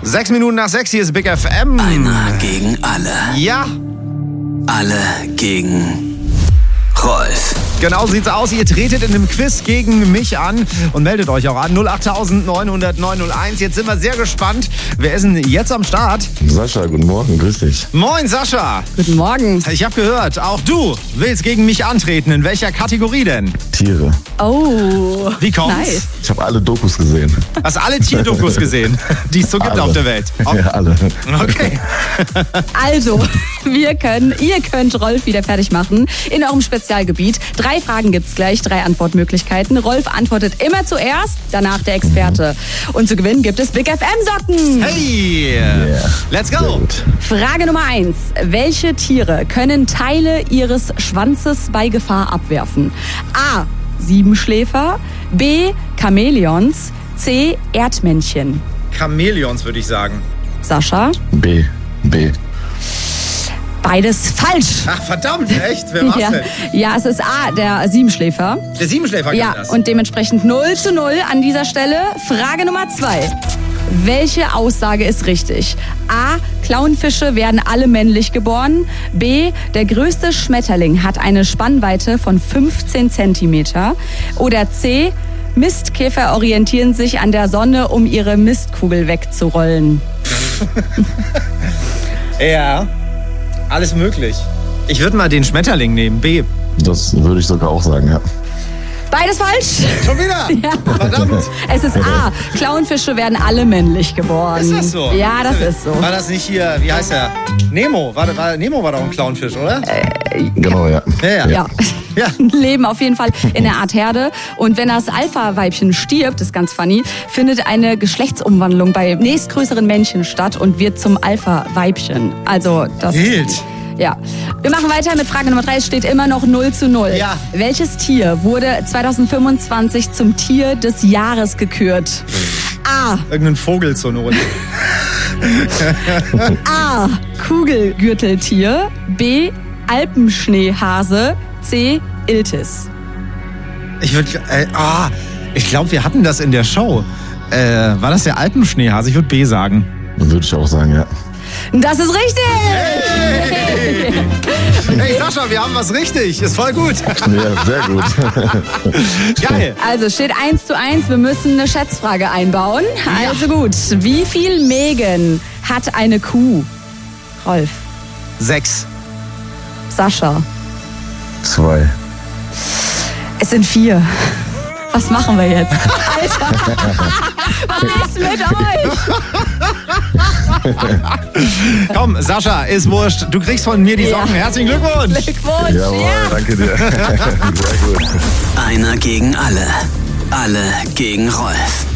6 Minuten nach 6, hier ist Big FM. Einer gegen alle. Ja. Alle gegen Rolf. Genau sieht's aus. Ihr tretet in einem Quiz gegen mich an und meldet euch auch an. 08900 901. Jetzt sind wir sehr gespannt. Wer ist denn jetzt am Start? Sascha, guten Morgen, grüß dich. Moin, Sascha. Guten Morgen. Ich habe gehört, auch du willst gegen mich antreten. In welcher Kategorie denn? Tiere. Oh, Wie kommt's? nice. Ich habe alle Dokus gesehen. Hast alle Tierdokus gesehen, die es so gibt Alle. auf der Welt? Ja, alle. Okay. Also, ihr könnt Rolf wieder fertig machen in eurem Spezialgebiet. 3 Fragen gibt's gleich, 3 Antwortmöglichkeiten. Rolf antwortet immer zuerst, danach der Experte. Und zu gewinnen gibt es Big FM Socken. Hey, let's Sehr go. gut. Frage Nummer 1. Welche Tiere können Teile ihres Schwanzes bei Gefahr abwerfen? A. Siebenschläfer, B. Chamäleons, C. Erdmännchen. Chamäleons würde ich sagen. Sascha? B. Beides falsch. Ach verdammt, echt? Wer war's Ja. denn? Ja, es ist A, der Siebenschläfer. Der Siebenschläfer kann Ja, das. und dementsprechend 0:0 an dieser Stelle. Frage Nummer 2. Welche Aussage ist richtig? A. Clownfische werden alle männlich geboren. B. Der größte Schmetterling hat eine Spannweite von 15 Zentimeter. Oder C. Mistkäfer orientieren sich an der Sonne, um ihre Mistkugel wegzurollen. Ja, alles möglich. Ich würde mal den Schmetterling nehmen, B. Das würde ich sogar auch sagen, ja. Beides falsch. Schon wieder? Ja. Verdammt. Es ist A. Clownfische werden alle männlich geboren. Ist das so? Ja, das ist so. War das nicht hier, wie heißt der? Nemo. Nemo war doch ein Clownfisch, oder? Genau, ja. Ja. Ja. Ja. Leben auf jeden Fall in einer Art Herde. Und wenn das Alpha-Weibchen stirbt, ist ganz funny, findet eine Geschlechtsumwandlung bei nächstgrößeren Männchen statt und wird zum Alpha-Weibchen. Also das... Wild. Ja. Wir machen weiter mit Frage Nummer 3. Es steht immer noch 0:0. Ja. Welches Tier wurde 2025 zum Tier des Jahres gekürt? A. Irgendein Vogel zur Not. A. Kugelgürteltier. B. Alpenschneehase. C. Iltis. Ich glaube, wir hatten das in der Show. War das der Alpenschneehase? Ich würde B sagen. Würde ich auch sagen, ja. Das ist richtig! Hey Sascha, wir haben was richtig. Ist voll gut. Ja, sehr gut. Geil. Also steht 1:1. Wir müssen eine Schätzfrage einbauen. Also gut. Wie viel Mägen hat eine Kuh? Rolf. 6. Sascha. 2. Es sind 4. Was machen wir jetzt? Alter! Was ist mit euch? Komm, Sascha, ist wurscht. Du kriegst von mir die Socken. Ja. Herzlichen Glückwunsch. Glückwunsch! Jawohl, Ja. danke dir. Sehr gut. Einer gegen alle. Alle gegen Rolf.